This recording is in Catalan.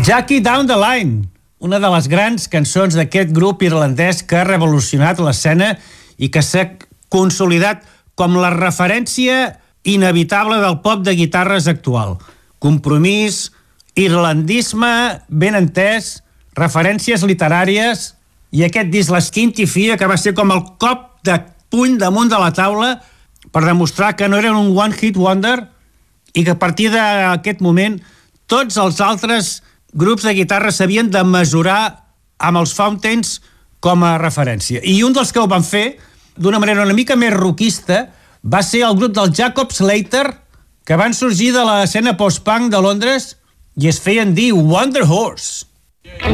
Jackie Down the Line, una de les grans cançons d'aquest grup irlandès que ha revolucionat l'escena i que s'ha consolidat com la referència inevitable del pop de guitarres actual. Compromís, irlandisme ben entès, referències literàries i aquest disc l'Esquintifia, que va ser com el cop de puny damunt de la taula per demostrar que no eren un one-hit wonder i que a partir d'aquest moment tots els altres grups de guitarra s'havien de mesurar amb els Fountains com a referència. I un dels que ho van fer, d'una manera una mica més rockista, va ser el grup del Jacob Slater, que van sorgir de l'escena post-punk de Londres i es feien dir Wonder Horse.